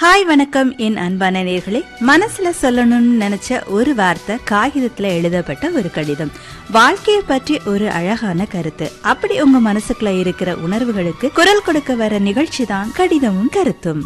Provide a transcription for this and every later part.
Hi வணக்கம் என் அன்பான நேயர்களே. மனசுல சொல்லணும்னு நினைச்ச ஒரு வார்த்தை காகிதத்துல எழுதப்பட்ட ஒரு கடிதம், வாழ்க்கையை பற்றி ஒரு அழகான கருத்து. அப்படி உங்க மனசுக்குள்ள இருக்கிற உணர்வுகளுக்கு குரல் கொடுக்க வர நிகழ்ச்சி தான் கடிதமும் கருத்தும்.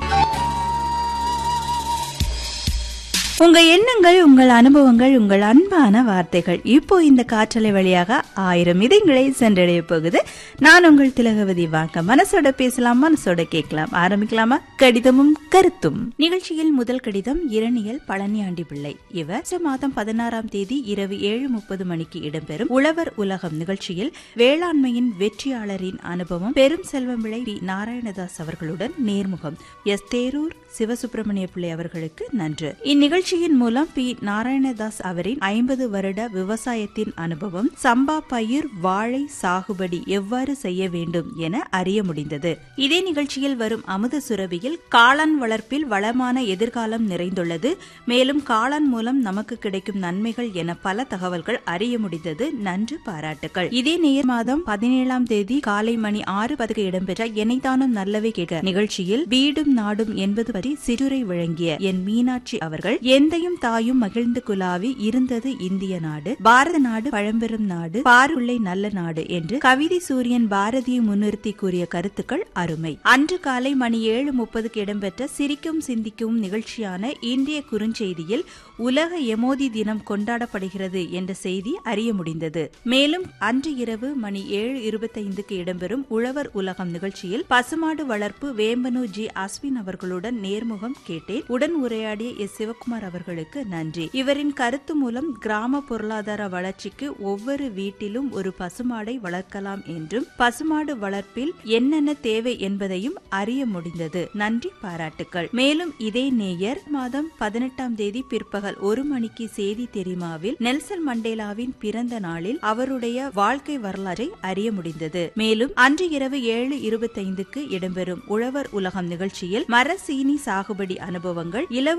உங்க எண்ணங்கள், உங்கள் அனுபவங்கள், உங்கள் அன்பான வார்த்தைகள் இப்போ இந்த காற்றலை வழியாக 1000 இதயங்களை சென்றடைய போகுது. நான் உங்கள் திலகவதி. வாங்க மனசோட பேசலாம், மனசோட கேட்கலாம். ஆரம்பிக்கலாமா? கடிதமும் கருத்தும் நிகழ்ச்சியில் முதல் கடிதம் இரணியல் பழனியாண்டி பிள்ளை. இவர் மாதம் 16ஆம் தேதி இரவு 7:30 மணிக்கு இடம்பெறும் உழவர் உலகம் நிகழ்ச்சியில் வேளாண்மையின் வெற்றியாளரின் அனுபவம் பெரும் செல்வம் விளை பி. நாராயணதாஸ் அவர்களுடன் நேர்முகம். எஸ். தேரூர் சிவசுப்பிரமணிய பிள்ளை அவர்களுக்கு நன்று. இந்நிகழ்ச்சியின் மூலம் பி. நாராயணதாஸ் அவரின் 50 வருட விவசாயத்தின் அனுபவம், சம்பா பயிர் வாழை சாகுபடி எவ்வாறு செய்ய வேண்டும் என அறிய முடிந்தது. இதே நிகழ்ச்சியில் வரும் அமுத சுரபியில் காளான் வளர்ப்பில் வளமான எதிர்காலம் நிறைந்துள்ளது, மேலும் காளான் மூலம் நமக்கு கிடைக்கும் நன்மைகள் என பல தகவல்கள் அறிய முடிந்தது. நன்று, பாராட்டுக்கள். இதே நேர் மாதம் 17ஆம் தேதி காலை மணி 6:10 இடம்பெற்ற எனைத்தானும் நல்லவை கேட்க நிகழ்ச்சியில் வீடும் நாடும் என்பது சிறுரை வழங்கிய என் மீனாட்சி அவர்கள், எந்தையும் தாயும் மகிழ்ந்து குலாவி இருந்தது இந்திய நாடு, பாரத நாடு பழம்பெரும் நாடு, பாருள்ளை நல்ல நாடு என்று கவிதை சூரியன் பாரதியை முன்னிறுத்தி கூறிய கருத்துக்கள் அருமை. அன்று காலை மணி 7:30 இடம்பெற்ற சிரிக்கும் சிந்திக்கும் நிகழ்ச்சியான இந்திய குறுஞ்செய்தியில் உலக எமோதி தினம் கொண்டாடப்படுகிறது என்ற செய்தி அறிய முடிந்தது. மேலும் அன்று இரவு மணி 7:25 இடம்பெறும் உழவர் உலகம் நிகழ்ச்சியில் பசுமாடு வளர்ப்பு வேம்பனு ஜி. அஸ்வின் அவர்களுடன் நேர்முகம் கேட்டேன். உடன் உரையாடிய எஸ். சிவகுமார் அவர்களுக்கு நன்றி. இவரின் கருத்து மூலம் கிராம பொருளாதார வளர்ச்சிக்கு ஒவ்வொரு வீட்டிலும் ஒரு பசுமாடை வளர்க்கலாம் என்றும் பசுமாடு வளர்ப்பில் என்னென்ன தேவை என்பதையும் அறிய முடிந்தது. நன்றி, பாராட்டுக்கள். மேலும் இதே நேயர் மாதம் 18ஆம் தேதி பிற்பகல் 1 மணிக்கு செய்தி தெரியுமாவில் நெல்சன் மண்டேலாவின் பிறந்த நாளில் அவருடைய வாழ்க்கை வரலாற்றை அறிய முடிந்தது. மேலும் அன்று இரவு 7:25 இடம்பெறும் உழவர் உலகம் நிகழ்ச்சியில் மர சீனி சாகுபடி அனுபவங்கள், இலவு